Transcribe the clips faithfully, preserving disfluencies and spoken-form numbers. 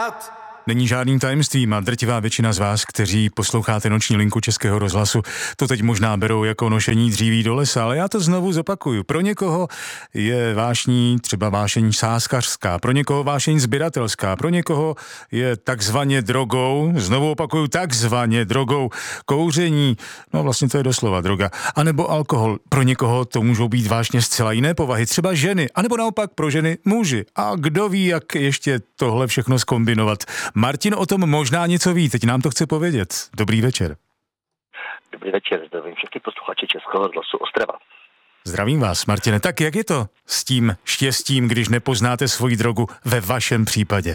rád. Není žádným tajemstvím a drtivá většina z vás, kteří posloucháte noční linku Českého rozhlasu, to teď možná berou jako nošení dříví do lesa, ale já to znovu zopakuju. Pro někoho je vášní třeba vášeň sázkařská, pro někoho vášeň sběratelská, pro někoho je takzvaně drogou, znovu opakuju, takzvaně drogou, kouření, no vlastně to je doslova droga, anebo alkohol. Pro někoho to můžou být vášně zcela jiné povahy, třeba ženy, anebo naopak pro ženy muži. A kdo ví, jak ještě tohle všechno zkombinovat. Martin o tom možná něco ví, teď nám to chce povědět. Dobrý večer. Dobrý večer, zdravím všechny posluchače Českého rozhlasu Ostrava. Zdravím vás, Martine. Tak jak je to s tím štěstím, když nepoznáte svoji drogu ve vašem případě?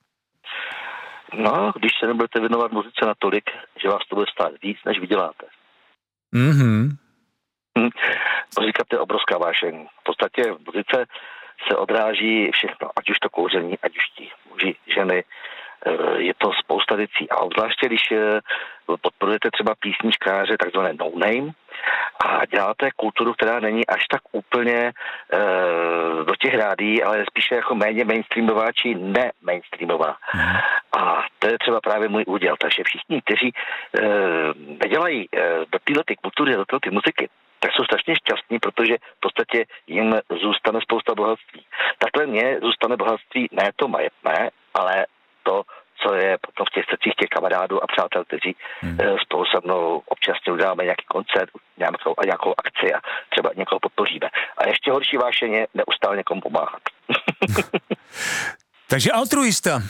No, když se nebudete věnovat muzice natolik, že vás to bude stát víc, než vyděláte. Mhm. Hm. Muzika to je obrovská vášeň. V podstatě v muzice se odráží všechno, ať už to kouření, ať už ti muži, ženy, je to spousta věcí. A obzvláště, když podporujete třeba písničkáře, takzvané no-name, a děláte kulturu, která není až tak úplně e, do těch rádí, ale spíše jako méně mainstreamová či ne mainstreamová. Mm. A to je třeba právě můj úděl. Takže všichni, kteří e, nedělají e, do této kultury, do této muziky, tak jsou strašně šťastní, protože v podstatě jim zůstane spousta bohatství. Takhle mně zůstane bohatství ne to majetné, ale to, co je potom v těch srdcích těch kamarádů a přátel, kteří hmm. spolu se mnou občas uděláme nějaký koncert, nějakou, nějakou akci a třeba někoho podpoříme. A ještě horší vášeň je neustále někomu pomáhat. Takže altruista.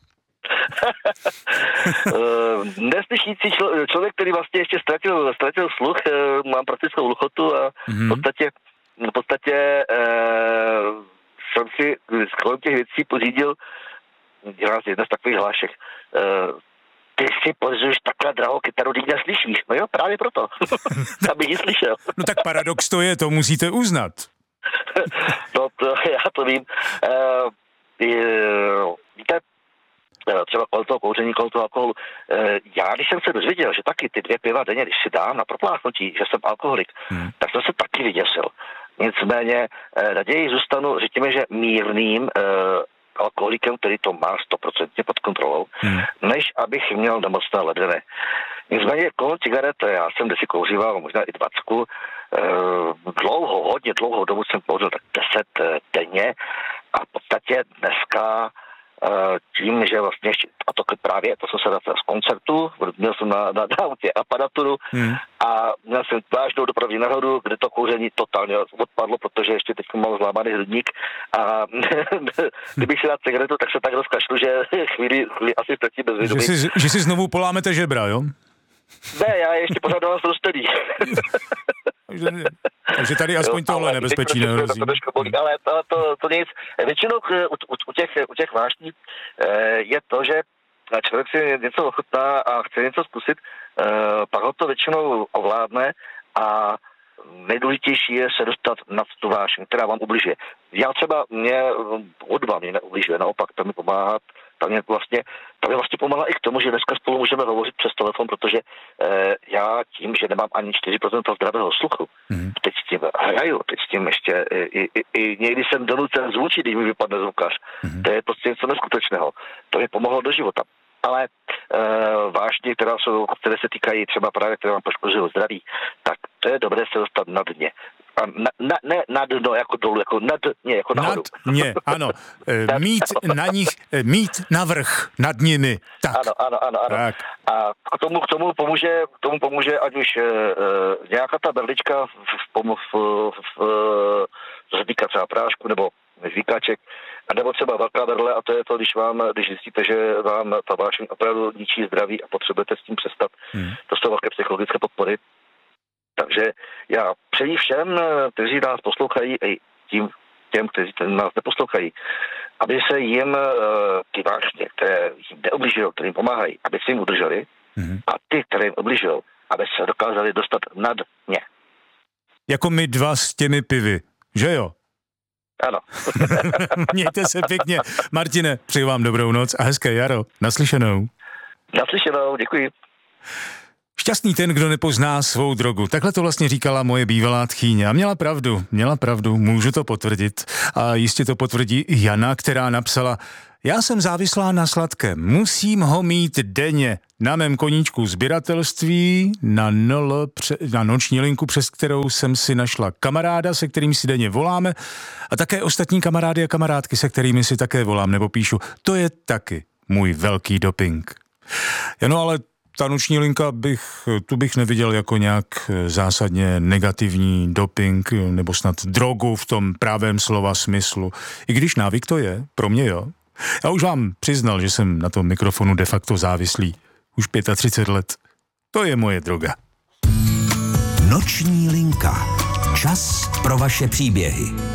Neslyšící člo, člověk, který vlastně ještě ztratil, ztratil sluch, mám praktickou hluchotu a hmm. v podstatě, v podstatě uh, jsem si kolem těch věcí pořídil dělám si jedna z takových hlášek. Uh, ty si pořizuješ takhle drahou kytaru, když neslyšíš. No jo, právě proto. Abych ji slyšel. No tak paradox to je, to musíte uznat. No to, já to vím. Uh, uh, víte, uh, třeba kolem toho kouření, kolem toho alkoholu. Uh, já, když jsem se dozvěděl, že taky ty dvě piva denně, když si dám na propláchnutí, že jsem alkoholik, hmm. tak jsem se taky vyděsil. Nicméně uh, raději zůstanu, řekněme, že mírným uh, alkoholikem, který to má stoprocentně pod kontrolou, hmm. než abych měl nemocné ledviny. Nicméně kolem cigaret, já jsem desi kouříval, možná i dvacku, dlouho, hodně dlouhou dobu jsem kouřil tak deset denně a v podstatě dneska tím, že vlastně, a to právě, to jsem se vracel z koncertu, měl jsem na, na, na autě aparaturu hmm. a měl jsem vážnou dopravní nehodu, kde to kouření totálně odpadlo, protože ještě teď mám zlámaný hrudník a kdybych si dal cigaretu, tak se tak rozkašlu, že chvíli, chvíli asi ztratí bezvědomí. Že si, že si znovu polámete žebra, jo? Ne, já ještě pořád do vás rozstedí. Takže tady aspoň jo, tohle nebezpečí nehrozí. To, to bolí, ale to, to, to nic. Většinou u, u, u, těch, u těch vášní je to, že člověk si něco ochutná a chce něco zkusit, pak ho to většinou ovládne a nejdůležitější je se dostat nad tu vášeň, která vám ubližuje. Já třeba mě hudba mě neubližuje, naopak to mi pomáhá. Ta mě vlastně, ta mě vlastně pomáhá i k tomu, že dneska spolu můžeme hovořit přes telefon, protože eh, já tím, že nemám ani čtyři procenta zdravého sluchu, mm. teď s tím hraju, teď s tím ještě i, i, i někdy jsem donucen zvučit, když mi vypadne zvukař. Mm. To je prostě něco neskutečného. To mi pomohlo do života. Ale e, vážně, která jsou, které se týkají třeba právě, které vám poškozují zdraví, tak to je dobré se dostat na dně. A na, na, ne na dno jako dolů, jako na dně, jako nahoru. Nad dně, ano. E, mít na nich, e, mít navrch nad nimi. Tak. Ano, ano, ano. ano. Tak. A k tomu, k tomu pomůže, k tomu pomůže ať už e, e, nějaká ta berlička v, v, v, v, v, co se týká třeba prášku nebo zvíkaček, a nebo třeba velká berle, a to je to, když vám, když zjistíte, že vám ta vášeň opravdu ničí zdraví a potřebujete s tím přestat. Hmm. To jsou velké psychologické podpory. Takže já přeji všem, kteří nás poslouchají, i tím, těm, kteří nás neposlouchají, aby se jim ty vášně, které jim neubližují, které jim pomáhají, aby se jim udrželi, hmm. a ty, které jim ubližují, aby se dokázali dostat nad ně. Jako my dva s těmi pivy, že jo? Ano. Mějte se pěkně. Martine, přeji vám dobrou noc a hezké jaro. Naslyšenou. Naslyšenou, děkuji. Šťastný ten, kdo nepozná svou drogu. Takhle to vlastně říkala moje bývalá tchýně. A měla pravdu, měla pravdu, můžu to potvrdit. A jistě to potvrdí i Jana, která napsala: Já jsem závislá na sladkém. Musím ho mít denně. Na mém koníčku sběratelství, na, nol, na noční linku, přes kterou jsem si našla kamaráda, se kterým si denně voláme, a také ostatní kamarády a kamarádky, se kterými si také volám nebo píšu. To je taky můj velký doping. No ale ta noční linka bych, tu bych neviděl jako nějak zásadně negativní doping nebo snad drogu v tom pravém slova smyslu. I když návyk to je, pro mě jo. Já už vám přiznal, že jsem na tom mikrofonu de facto závislý. Už třicet pět let. To je moje droga. Noční linka. Čas pro vaše příběhy.